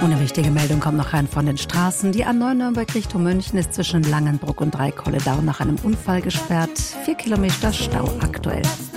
Eine wichtige Meldung kommt noch rein von den Straßen. Die A9 Nürnberg Richtung München ist zwischen Langenbruck und Dreikolledau nach einem Unfall gesperrt. 4 Kilometer Stau aktuell.